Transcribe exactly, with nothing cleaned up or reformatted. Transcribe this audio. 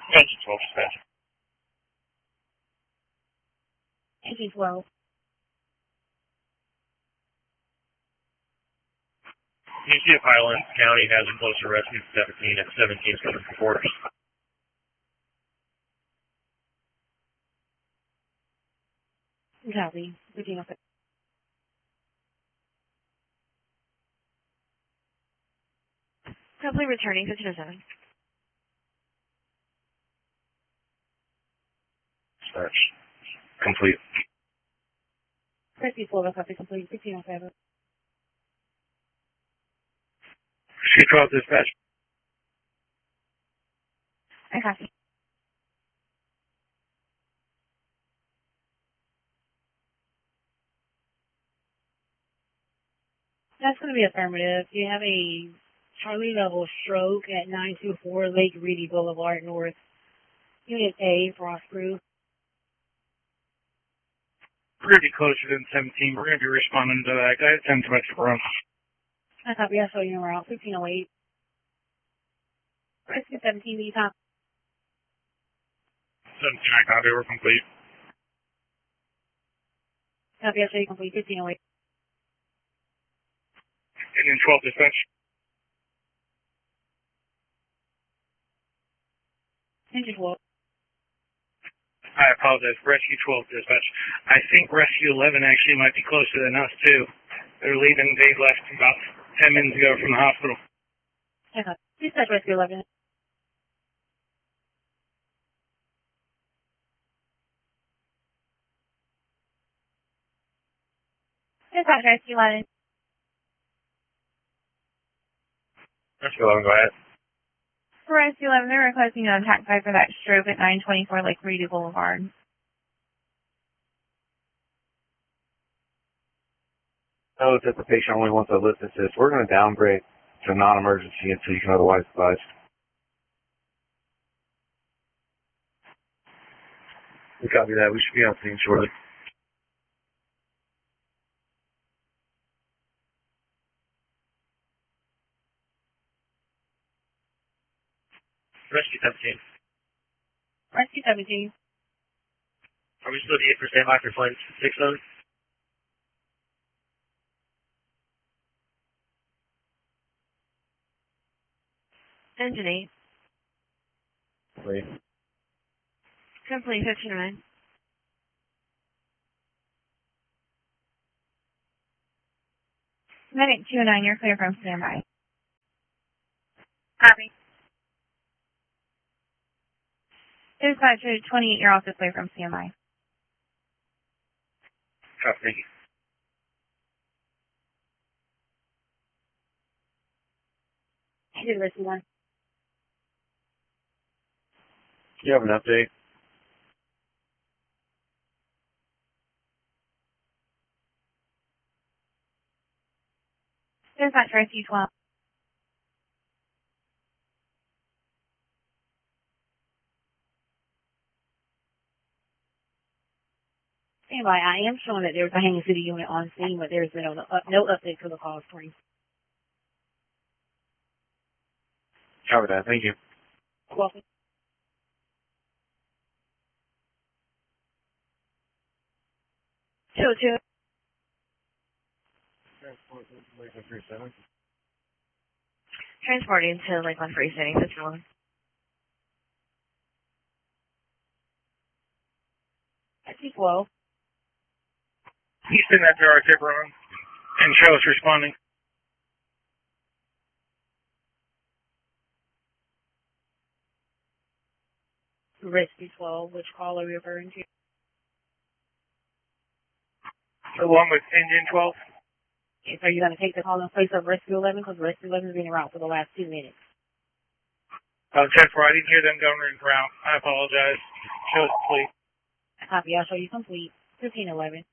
Engine twelve dispatch. Engine twelve. You see if Highlands County has a closer rescue seventeen at seventeen seven quarters. Copy. fifteen oh seven. Simply returning fifteen oh seven. Dispatch. Complete. Rescue twelve, copy complete. fifteen oh seven. Rescue twelve dispatch. I copy. That's going to be affirmative. You have a Charlie level stroke at nine two four Lake Reedy Boulevard North. Unit A, Frost Proof. We're going to be closer than seventeen. We're going to be responding to that guy at ten to extra run. I copy. I saw you around fifteen oh eight. Rescue seventeen, the top. seventeen, I copy. We're complete. Copy. I saw you complete. fifteen oh eight. Engine twelve dispatch. Engine twelve. I apologize. Rescue twelve dispatch. I think Rescue eleven actually might be closer than us, too. They're leaving. They left about ten minutes ago from the hospital. I copy. Dispatch Rescue eleven. Dispatch Rescue eleven. Rescue eleven, go ahead. For Rescue eleven, they're requesting an attack site for that stroke at nine twenty-four Lake Reedy Boulevard. Note that the patient only wants a lift assist. We're going to downgrade to non-emergency until you can otherwise advise. We copy that. We should be on scene shortly. Rescue seventeen. Rescue seventeen. Are we still needed for standby for flight six zone? Engine eight. Wait. Complete fifteen oh nine. Medic two oh nine, you're clear from standby. Copy. Dispatch twenty-eight, you're also clear from standby. Copy, thank you. Engine Rescue one. You have an update? Dispatch Rescue twelve. Standby, I am showing that there's a Hanging City unit on scene, but there's been no, uh, no update to the call screen. Cover that. Thank you. Welcome. two oh two. Transporting to Lakeland Freestanding Facility. Rescue twelve. Can you send that to our tip room and show us responding? Rescue twelve, which call are we referring to? Along with engine twelve? Okay, so you're going to take the call in place of Rescue eleven, because Rescue eleven has been around for the last two minutes. Uh, check for I didn't hear them going in route. I apologize. Show us, please. Copy, I'll show you complete. fifteen eleven.